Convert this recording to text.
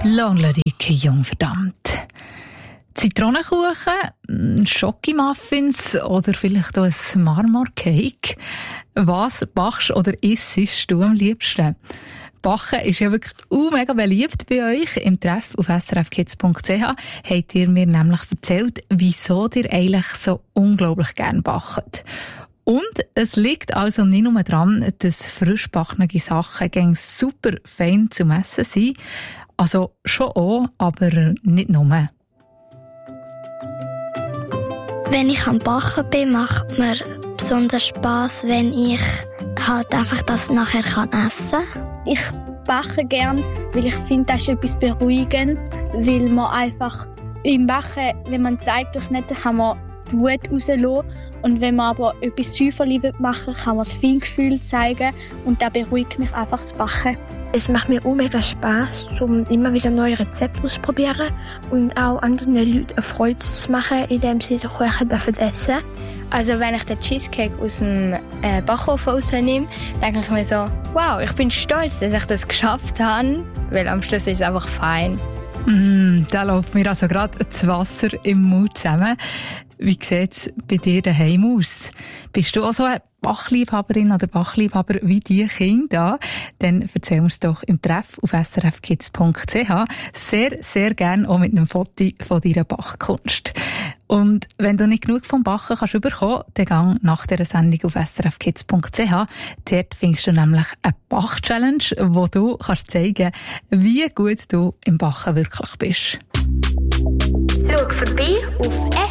Langladige Jung, verdammt. Zitronenkuchen, Schokimuffins oder vielleicht auch ein Marmorcake. Was backst oder isst du am liebsten? Backen ist ja wirklich mega beliebt bei euch. Im Treff auf srfkids.ch habt ihr mir nämlich erzählt, wieso ihr eigentlich so unglaublich gern backt. Und es liegt also nicht nur daran, dass frisch backene Sachen gäng super fein zum Essen sind. Also schon auch, aber nicht nur. Wenn ich am Backen bin, macht mir besonders Spass, wenn ich halt einfach das nachher essen kann. Ich backe gern, weil ich finde, das ist etwas Beruhigendes, weil man einfach im Backen, wenn man Teig durchschnitten, kann man die Wut rauslassen. Und wenn man aber etwas Säuferli machen will, kann man das Feingefühl zeigen und das beruhigt mich einfach zu backen. Es macht mir auch mega Spass, um immer wieder neue Rezepte auszuprobieren und auch anderen Leuten eine Freude zu machen, indem sie den Kuchen essen. Also wenn ich den Cheesecake aus dem Backofen rausnehme, denke ich mir so, wow, ich bin stolz, dass ich das geschafft habe, weil am Schluss ist es einfach fein. Da läuft mir also gerade das Wasser im Mund zusammen. Wie sieht es bei dir daheim aus? Bist du auch so eine Bachliebhaberin oder Bachliebhaber wie die Kinder? Dann erzähl mir's doch im Treff auf srfkids.ch. Sehr, sehr gerne auch mit einem Foto von deiner Bachkunst. Und wenn du nicht genug vom Backen kannst bekommen, dann gang nach dieser Sendung auf srfkids.ch. Dort findest du nämlich eine Bach-Challenge, wo du kannst zeigen, wie gut du im Backen wirklich bist. Schau vorbei auf